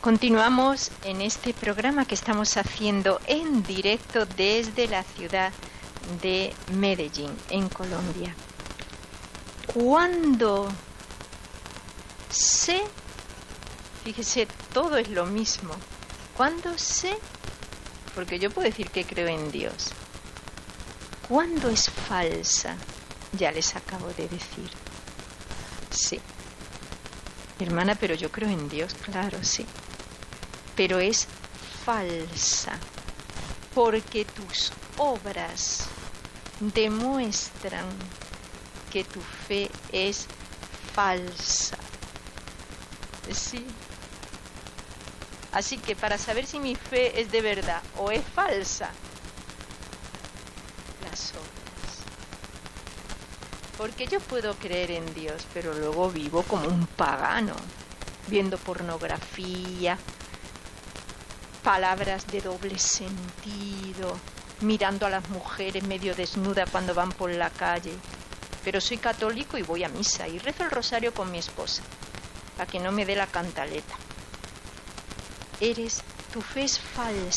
Continuamos en este programa que estamos haciendo en directo desde la ciudad de Medellín, en Colombia. Cuando sé, fíjese, todo es lo mismo. Cuando sé, porque yo puedo decir que creo en Dios. Cuando es falsa, ya les acabo de decir. Sí. Hermana, pero yo creo en Dios, claro, sí. Pero es falsa, porque tus obras demuestran que tu fe es falsa. Sí. Así que para saber si mi fe es de verdad o es falsa, las obras. Porque yo puedo creer en Dios, pero luego vivo como un pagano, viendo pornografía, palabras de doble sentido, mirando a las mujeres medio desnudas cuando van por la calle. Pero soy católico y voy a misa y rezo el rosario con mi esposa, para que no me dé la cantaleta. Tu fe es falsa.